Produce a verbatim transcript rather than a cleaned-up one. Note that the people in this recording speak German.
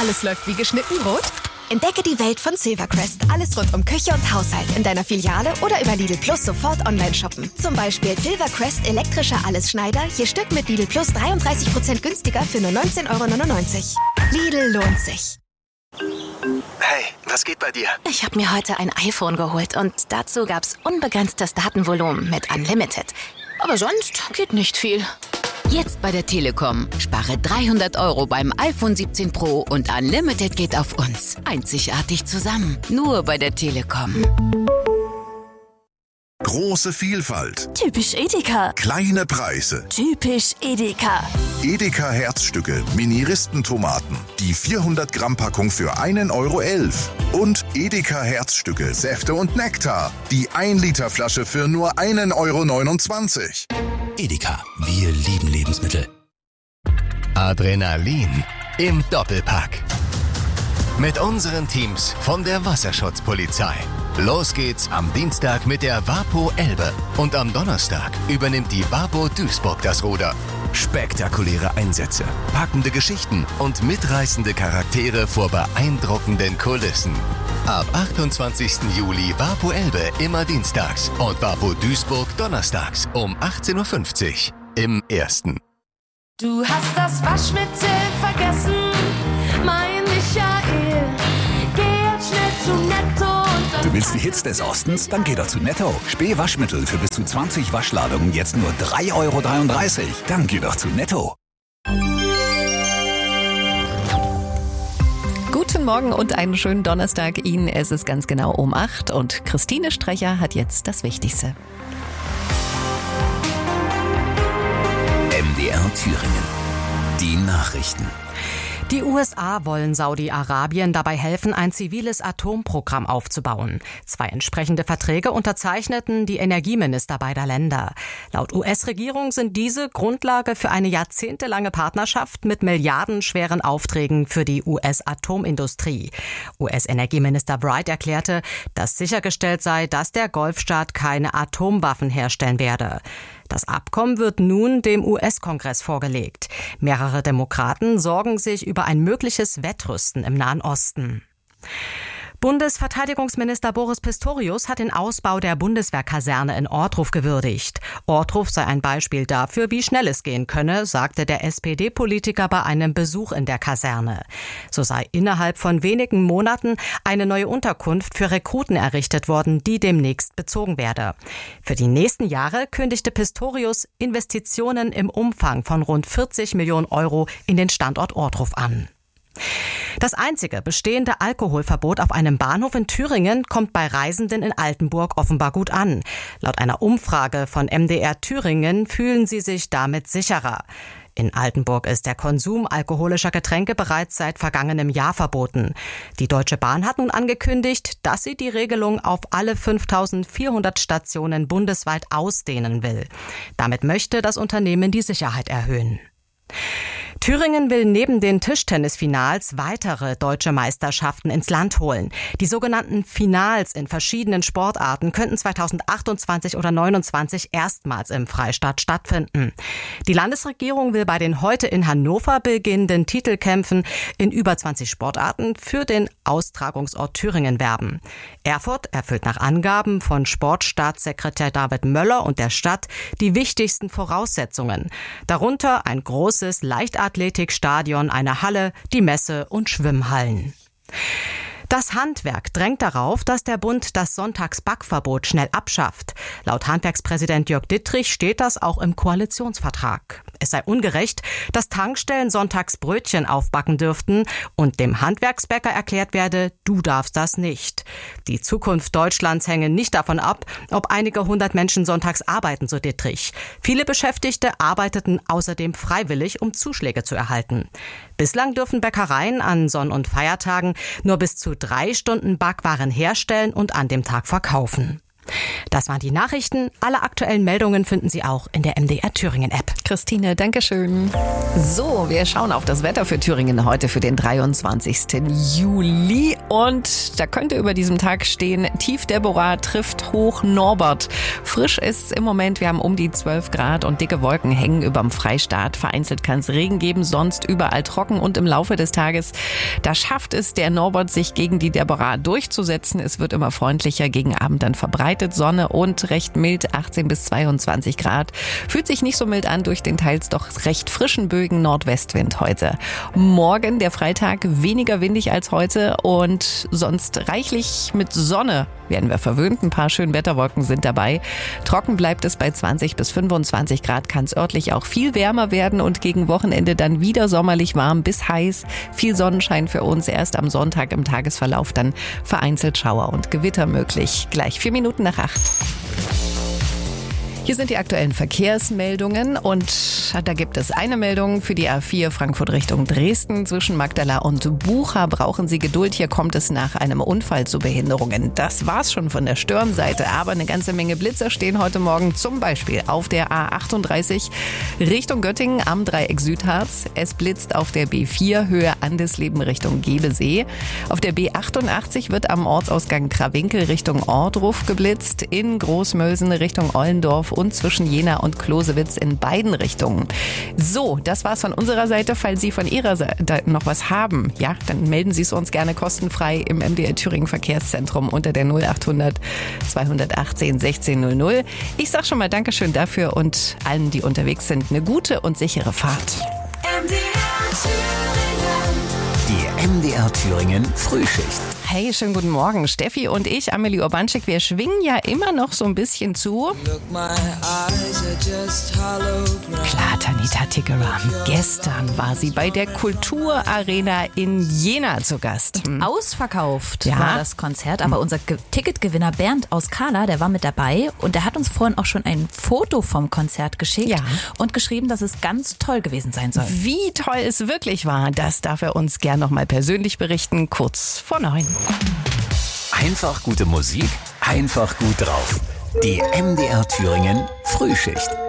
alles läuft wie geschnitten rot? Entdecke die Welt von Silvercrest. Alles rund um Küche und Haushalt in deiner Filiale oder über Lidl Plus sofort online shoppen. Zum Beispiel Silvercrest elektrischer Allesschneider, je Stück mit Lidl Plus dreiunddreißig Prozent günstiger für nur neunzehn Euro neunundneunzig. Lidl lohnt sich. Hey, was geht bei dir? Ich habe mir heute ein iPhone geholt und dazu gab's unbegrenztes Datenvolumen mit Unlimited. Aber sonst geht nicht viel. Jetzt bei der Telekom. Spare dreihundert Euro beim iPhone siebzehn Pro und Unlimited geht auf uns. Einzigartig zusammen. Nur bei der Telekom. Große Vielfalt. Typisch Edeka. Kleine Preise. Typisch Edeka. Edeka Herzstücke, Mini-Ristentomaten. Die vierhundert Gramm Packung für einen Euro elf. Und Edeka Herzstücke, Säfte und Nektar. Die ein Liter Flasche für nur einen Euro neunundzwanzig. Edeka, wir lieben Lebensmittel. Adrenalin im Doppelpack. Mit unseren Teams von der Wasserschutzpolizei. Los geht's am Dienstag mit der Wapo Elbe und am Donnerstag übernimmt die Wapo Duisburg das Ruder. Spektakuläre Einsätze, packende Geschichten und mitreißende Charaktere vor beeindruckenden Kulissen. Ab achtundzwanzigsten Juli Wapo Elbe immer dienstags und Wapo Duisburg donnerstags um achtzehn Uhr fünfzig im Ersten. Du hast das Waschmittel vergessen, mein Michael. Geh jetzt schnell zu Netto. Du willst die Hits des Ostens? Dann geh doch zu Netto. Späh-Waschmittel für bis zu zwanzig Waschladungen jetzt nur drei Euro dreiunddreißig. Dann geh doch zu Netto. Guten Morgen und einen schönen Donnerstag Ihnen. Es ist ganz genau um acht und Christine Strecher hat jetzt das Wichtigste. M D R Thüringen. Die Nachrichten. Die U S A wollen Saudi-Arabien dabei helfen, ein ziviles Atomprogramm aufzubauen. Zwei entsprechende Verträge unterzeichneten die Energieminister beider Länder. Laut U S-Regierung sind diese Grundlage für eine jahrzehntelange Partnerschaft mit milliardenschweren Aufträgen für die U S-Atomindustrie. U S-Energieminister Bright erklärte, dass sichergestellt sei, dass der Golfstaat keine Atomwaffen herstellen werde. Das Abkommen wird nun dem U S-Kongress vorgelegt. Mehrere Demokraten sorgen sich über ein mögliches Wettrüsten im Nahen Osten. Bundesverteidigungsminister Boris Pistorius hat den Ausbau der Bundeswehrkaserne in Ortruf gewürdigt. Ortruf sei ein Beispiel dafür, wie schnell es gehen könne, sagte der S P D-Politiker bei einem Besuch in der Kaserne. So sei innerhalb von wenigen Monaten eine neue Unterkunft für Rekruten errichtet worden, die demnächst bezogen werde. Für die nächsten Jahre kündigte Pistorius Investitionen im Umfang von rund vierzig Millionen Euro in den Standort Ortruf an. Das einzige bestehende Alkoholverbot auf einem Bahnhof in Thüringen kommt bei Reisenden in Altenburg offenbar gut an. Laut einer Umfrage von M D R Thüringen fühlen sie sich damit sicherer. In Altenburg ist der Konsum alkoholischer Getränke bereits seit vergangenem Jahr verboten. Die Deutsche Bahn hat nun angekündigt, dass sie die Regelung auf alle fünftausendvierhundert Stationen bundesweit ausdehnen will. Damit möchte das Unternehmen die Sicherheit erhöhen. Thüringen will neben den Tischtennisfinals weitere deutsche Meisterschaften ins Land holen. Die sogenannten Finals in verschiedenen Sportarten könnten zweitausendachtundzwanzig oder neunundzwanzig erstmals im Freistaat stattfinden. Die Landesregierung will bei den heute in Hannover beginnenden Titelkämpfen in über zwanzig Sportarten für den Austragungsort Thüringen werben. Erfurt erfüllt nach Angaben von Sportstaatssekretär David Möller und der Stadt die wichtigsten Voraussetzungen. Darunter ein großes Leichtathletikstadion, eine Halle, die Messe- und Schwimmhallen. Das Handwerk drängt darauf, dass der Bund das Sonntagsbackverbot schnell abschafft. Laut Handwerkspräsident Jörg Dittrich steht das auch im Koalitionsvertrag. Es sei ungerecht, dass Tankstellen sonntags Brötchen aufbacken dürften und dem Handwerksbäcker erklärt werde, du darfst das nicht. Die Zukunft Deutschlands hänge nicht davon ab, ob einige hundert Menschen sonntags arbeiten, so Dittrich. Viele Beschäftigte arbeiteten außerdem freiwillig, um Zuschläge zu erhalten. Bislang dürfen Bäckereien an Sonn- und Feiertagen nur bis zu drei Stunden Backwaren herstellen und an dem Tag verkaufen. Das waren die Nachrichten. Alle aktuellen Meldungen finden Sie auch in der M D R Thüringen App. Christine, dankeschön. So, wir schauen auf das Wetter für Thüringen heute für den dreiundzwanzigsten Juli. Und da könnte über diesem Tag stehen, Tief Deborah trifft Hoch Norbert. Frisch ist es im Moment, wir haben um die zwölf Grad und dicke Wolken hängen überm Freistaat. Vereinzelt kann es Regen geben, sonst überall trocken und im Laufe des Tages, da schafft es der Norbert, sich gegen die Deborah durchzusetzen. Es wird immer freundlicher, gegen Abend dann verbreitet Sonne und recht mild, achtzehn bis zweiundzwanzig Grad. Fühlt sich nicht so mild an durch den teils doch recht frischen Bögen Nordwestwind heute. Morgen, der Freitag, weniger windig als heute und sonst reichlich mit Sonne werden wir verwöhnt. Ein paar Schönwetterwolken sind dabei. Trocken bleibt es bei zwanzig bis fünfundzwanzig Grad, kann es örtlich auch viel wärmer werden und gegen Wochenende dann wieder sommerlich warm bis heiß. Viel Sonnenschein für uns, erst am Sonntag im Tagesverlauf dann vereinzelt Schauer und Gewitter möglich. Gleich vier Minuten nach acht. Hier sind die aktuellen Verkehrsmeldungen und da gibt es eine Meldung für die A vier Frankfurt Richtung Dresden. Zwischen Magdala und Bucha brauchen Sie Geduld. Hier kommt es nach einem Unfall zu Behinderungen. Das war's schon von der Stirnseite, aber eine ganze Menge Blitzer stehen heute Morgen zum Beispiel auf der A achtunddreißig Richtung Göttingen am Dreieck Südharz. Es blitzt auf der B vier Höhe Andesleben Richtung Gebesee. Auf der B achtundachtzig wird am Ortsausgang Krawinkel Richtung Ohrdruf geblitzt. In Großmölsen Richtung Ollendorf und zwischen Jena und Klosewitz in beiden Richtungen. So, das war's von unserer Seite. Falls Sie von Ihrer Seite noch was haben, ja, dann melden Sie es uns gerne kostenfrei im M D R Thüringen Verkehrszentrum unter der null achthundert zweihundertachtzehn sechzehn null null. Ich sag schon mal Dankeschön dafür und allen, die unterwegs sind, eine gute und sichere Fahrt. M D R Thüringen. Die M D R Thüringen Frühschicht. Hey, schönen guten Morgen. Steffi und ich, Amelie Urbanczyk, wir schwingen ja immer noch so ein bisschen zu. Klar, Tanita Tikaram. Gestern war sie bei der Kulturarena in Jena zu Gast. Hm. Ausverkauft ja. war das Konzert, aber unser Ge- Ticketgewinner Bernd aus Kala, der war mit dabei und der hat uns vorhin auch schon ein Foto vom Konzert geschickt ja. und geschrieben, dass es ganz toll gewesen sein soll. Wie toll es wirklich war, das darf er uns gern nochmal persönlich berichten, kurz vor neun. Einfach gute Musik, einfach gut drauf. Die M D R Thüringen Frühschicht.